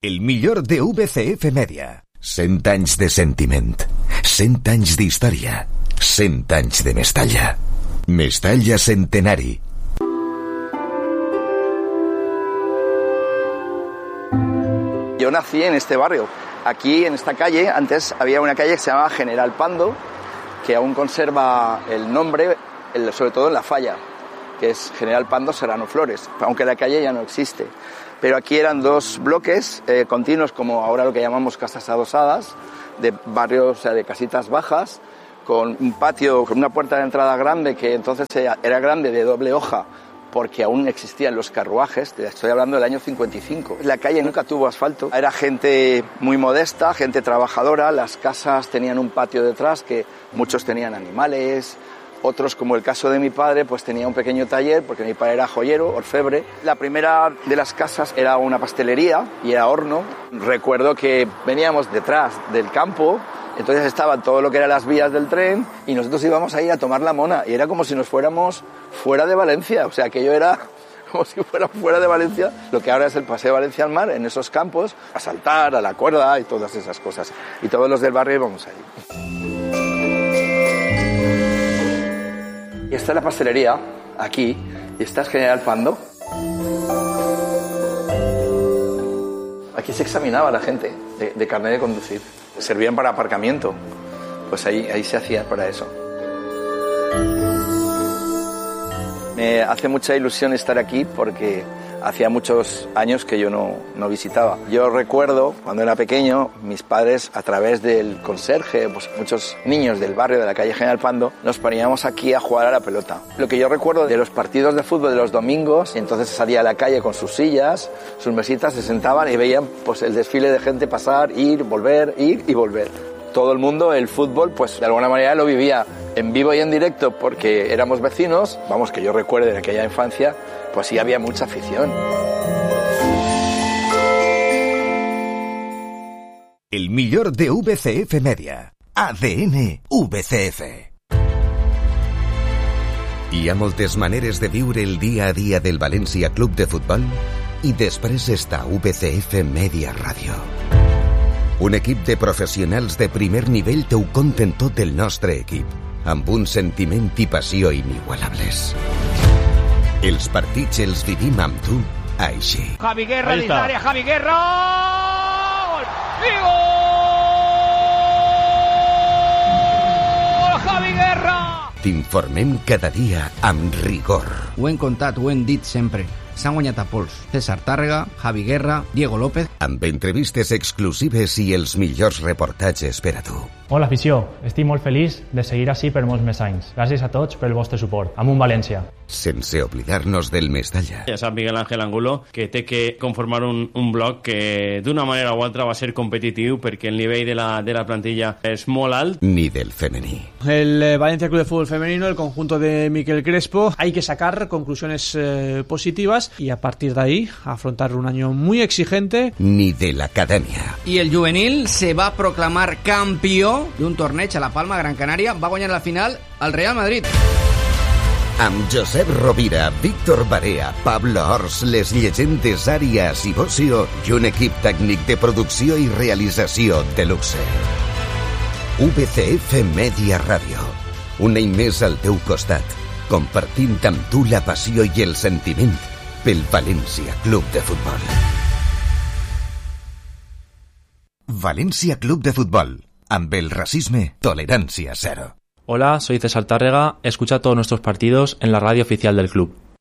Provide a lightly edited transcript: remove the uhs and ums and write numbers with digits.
El millor de VCF Media. 100 anys de sentiment, 100 anys d'història, 100 anys de Mestalla. Mestalla Centenari. Yo nací en este barrio. Aquí, en esta calle, antes había una calle que se llamaba General Pando, que aún conserva el nombre, sobre todo en la falla, que es General Pando Serrano Flores, aunque la calle ya no existe. Pero aquí eran dos bloques continuos, como ahora lo que llamamos casas adosadas, de barrios, o sea, de casitas bajas, con un patio, con una puerta de entrada grande, que entonces era grande, de doble hoja, porque aún existían los carruajes. Te estoy hablando del año 55. La calle nunca tuvo asfalto, era gente muy modesta, gente trabajadora. Las casas tenían un patio detrás, que muchos tenían animales. Otros, como el caso de mi padre, pues tenía un pequeño taller, porque mi padre era joyero, orfebre. La primera de las casas era una pastelería y era horno. Recuerdo que veníamos detrás del campo, entonces estaban todo lo que eran las vías del tren y nosotros íbamos ahí a tomar la mona. Y era como si nos fuéramos fuera de Valencia, o sea, aquello era como si fuera fuera de Valencia, lo que ahora es el Paseo Valencia al Mar, en esos campos, a saltar, a la cuerda y todas esas cosas. Y todos los del barrio íbamos ahí. Y esta es la pastelería, aquí, y esta es General Pando. Aquí se examinaba a la gente de carnet de conducir. Servían para aparcamiento, pues ahí se hacía para eso. Me hace mucha ilusión estar aquí porque hacía muchos años que yo no visitaba. Yo recuerdo, cuando era pequeño, mis padres, a través del conserje, pues muchos niños del barrio de la calle General Pando, nos poníamos aquí a jugar a la pelota. Lo que yo recuerdo de los partidos de fútbol de los domingos, y entonces salía a la calle con sus sillas, sus mesitas, se sentaban y veían pues el desfile de gente pasar, ir, volver, ir y volver. Todo el mundo, el fútbol, pues de alguna manera lo vivía en vivo y en directo porque éramos vecinos. Vamos, que yo recuerde de aquella infancia, pues sí había mucha afición. El millor de VCF Media. ADN VCF. Hi ha moltes maneres de viure el dia a dia del València Club de Futbol i després està VCF Media Ràdio. Un equip de professionals de primer nivell t'ho conten tot el nostre equip, amb un sentiment i passió inigualables. Els partits els vivim amb tu, així. Javi Guerra, dins l'àrea, Javi Guerra! Gol! I gol! Javi Guerra! T'informem cada dia amb rigor. Ho hem contat, ho hem dit sempre. S'han guanyat a pols. César Tàrrega, Javi Guerra, Diego López... Amb entrevistes exclusives i els millors reportatges per a tu. Hola, afició. Estic molt feliç de seguir així per molts més anys. Gràcies a tots pel vostre suport. Amunt València. Sense oblidar-nos del Mestalla. Ja sap Miguel Ángel Angulo que té que conformar un bloc que d'una manera o altra va ser competitiu perquè el nivell de la plantilla és molt alt. Ni del femení. El Valencia Club de Fútbol Femenino, el conjunto de Miquel Crespo, hay que sacar conclusiones positivas y a partir de ahí afrontar un año muy exigente. Ni de la academia. Y el juvenil se va a proclamar campeón de un torneig a La Palma, Gran Canària. Va guanyar la final al Real Madrid. Amb Josep Rovira, Víctor Barea, Pablo Ors, les llegendes Àrias i Bocio i un equip tècnic de producció i realització de luxe. VCF Media Ràdio. Un any més al teu costat, compartint amb tu la passió i el sentiment pel València Club de Futbol. València Club de Futbol. Amb el racisme, tolerancia cero. Hola, soy César Tàrrega. Escucha todos nuestros partidos en la radio oficial del club.